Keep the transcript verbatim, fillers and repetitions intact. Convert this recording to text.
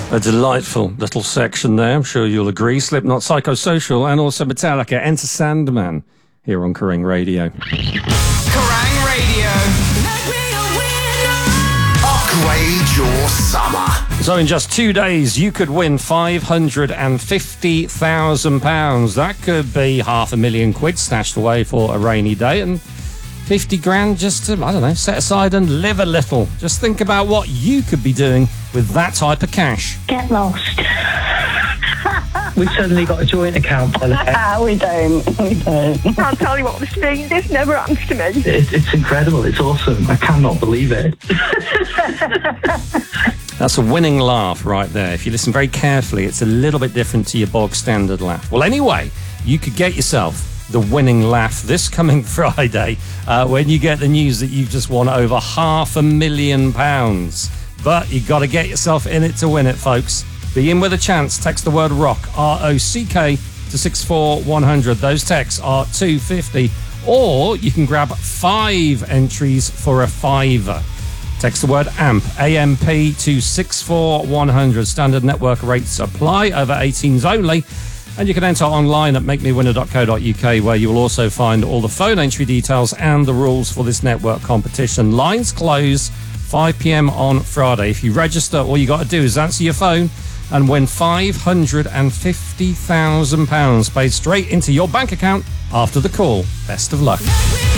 A delightful little section there, I'm sure you'll agree. Slipknot, Psychosocial, and also Metallica, Enter Sandman, here on Kerrang Radio. Kerrang Radio. Upgrade your summer. So in just two days, you could win five hundred fifty thousand pounds. That could be half a million quid stashed away for a rainy day, and fifty grand just to, I don't know, set aside and live a little. Just think about what you could be doing with that type of cash. Get lost. We've suddenly got a joint account by the way. we don't. We don't. I can't tell you what this means. This never happens to me. It, it's incredible. It's awesome. I cannot believe it. That's a winning laugh right there. If you listen very carefully, it's a little bit different to your bog standard laugh. Well, anyway, you could get yourself the winning laugh this coming Friday uh, when you get the news that you've just won over half a million pounds. But you got to get yourself in it to win it, folks. Be in with a chance. Text the word ROCK, R O C K, to six four one hundred. Those texts are two fifty. Or you can grab five entries for a fiver. Text the word AMP, A M P, to six four one hundred. Standard network rates apply, over eighteens only. And you can enter online at make me winner dot co dot U K, where you will also find all the phone entry details and the rules for this network competition. Lines close five p.m. on Friday. If you register, all you got to do is answer your phone and win five hundred fifty thousand pounds paid straight into your bank account after the call. Best of luck.